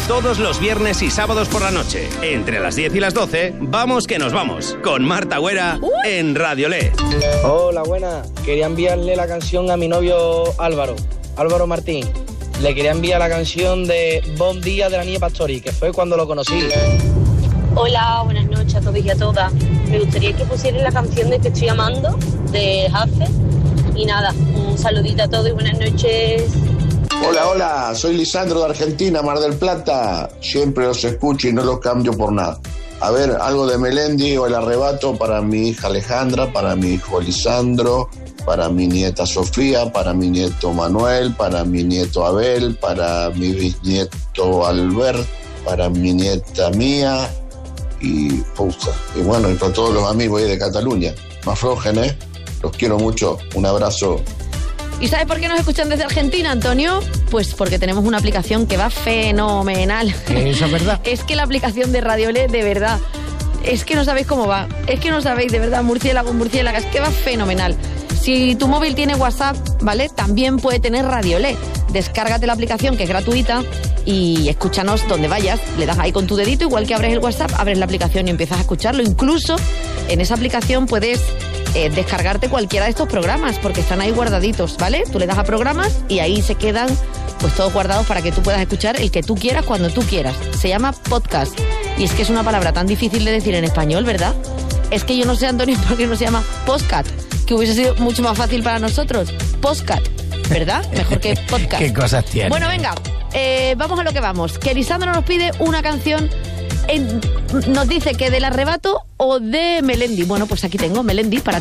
Todos los viernes y sábados por la noche, entre las 10 y las 12, vamos que nos vamos, con Marta Güera en Radio Le. Hola, buena. Quería enviarle la canción a mi novio Álvaro Martín. Le quería enviar la canción de Bon Día de la Niña Pastori, que fue cuando lo conocí. Hola, buenas noches a todos y a todas. Me gustaría que pusieran la canción de Te estoy amando, de Jace. Y nada, un saludito a todos y buenas noches. Hola, soy Lisandro de Argentina, Mar del Plata. Siempre los escucho y no los cambio por nada. A ver, algo de Melendi o El Arrebato para mi hija Alejandra, para mi hijo Lisandro, para mi nieta Sofía, para mi nieto Manuel, para mi nieto Abel, para mi bisnieto Albert, para mi nieta Mía y bueno, y para todos los amigos ahí de Cataluña. No aflojen, los quiero mucho. Un abrazo. ¿Y sabes por qué nos escuchan desde Argentina, Antonio? Pues porque tenemos una aplicación que va fenomenal. Eso es verdad. Es que la aplicación de Radio Le, de verdad, es que no sabéis cómo va. Es que no sabéis, de verdad, murciélago, es que va fenomenal. Si tu móvil tiene WhatsApp, ¿vale? También puede tener Radio Le. Descárgate la aplicación, que es gratuita, y escúchanos donde vayas. Le das ahí con tu dedito, igual que abres el WhatsApp, abres la aplicación y empiezas a escucharlo. Incluso en esa aplicación puedes descargarte cualquiera de estos programas, porque están ahí guardaditos, ¿vale? Tú le das a programas y ahí se quedan pues todos guardados para que tú puedas escuchar el que tú quieras cuando tú quieras. Se llama podcast. Y es que es una palabra tan difícil de decir en español, ¿verdad? Es que yo no sé, Antonio, por qué no se llama podcast, que hubiese sido mucho más fácil para nosotros. Podcast, ¿verdad? Mejor que podcast. ¿Qué cosas tiene? Bueno, venga, vamos a lo que vamos. Que Lisandro nos pide una canción, nos dice que del Arrebato o de Melendi. Bueno, pues aquí tengo Melendi para ti.